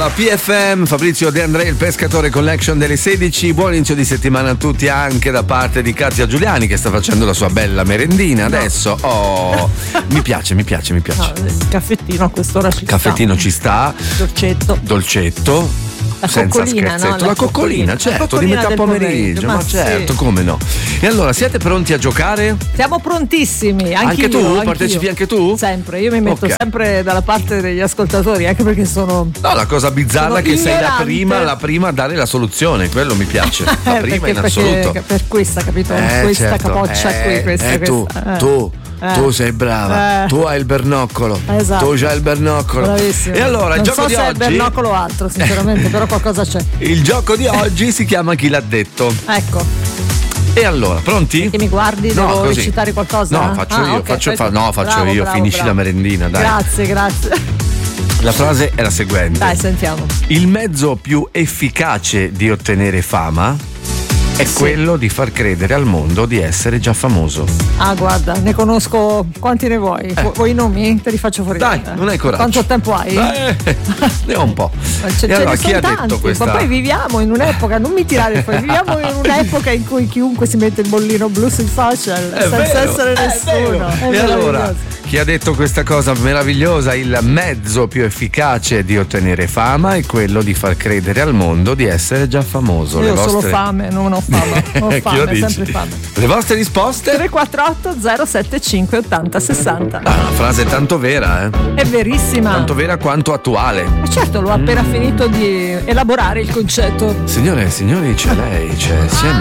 la PFM, Fabrizio De André, il pescatore collection delle 16. Buon inizio di settimana a tutti anche da parte di Katia Giuliani che sta facendo la sua bella merendina adesso. Oh, mi piace. No, caffettino a quest'ora ci Caffettino ci sta. Dolcetto. La senza coccolina, scherzetto, no? la coccolina, certo, la coccolina di metà del pomeriggio, ma certo, come no. E allora, siete pronti a giocare? Siamo prontissimi, anche tu? Partecipi anche tu? Sempre, io mi metto sempre dalla parte degli ascoltatori, anche perché sono. No, la cosa bizzarra è che ignorante. sei la prima a dare la soluzione, quello mi piace. La prima in assoluto. Per questa, capito? Questa certo. capoccia qui, questa. Tu sei brava, tu hai il bernoccolo, esatto. Tu c'hai il bernoccolo. Bravissimo. E allora, il non gioco so di se oggi. È il bernoccolo o altro, sinceramente, però qualcosa c'è. Il gioco di oggi si chiama Chi l'ha detto. Ecco. E allora, pronti? Che mi guardi, no, devo così. Recitare qualcosa? No, faccio io, okay, faccio bravo, io, finisci bravo. la merendina, dai. Grazie. La frase è la seguente. Dai, sentiamo. Il mezzo più efficace di ottenere fama è quello di far credere al mondo di essere già famoso. Ah, guarda, ne conosco quanti ne vuoi? Vuoi i nomi? Te li faccio fuori. Dai, non hai coraggio. Quanto tempo hai? Ne ho un po'. Ce allora, ne chi ha tanti, detto questa? Ma poi viviamo in un'epoca, non mi tirare fuori, viviamo in un'epoca in cui chiunque si mette il bollino blu sui social senza essere nessuno. E allora, chi ha detto questa cosa meravigliosa? Il mezzo più efficace di ottenere fama è quello di far credere al mondo di essere già famoso. Io ho solo fame, non ho fama. Ho fame, sempre fame. Le vostre risposte? 348 075 80 60. Una frase tanto vera, È verissima. Tanto vera quanto attuale. Ma certo, l'ho appena finito di elaborare il concetto. Signore e signori, c'è lei, c'è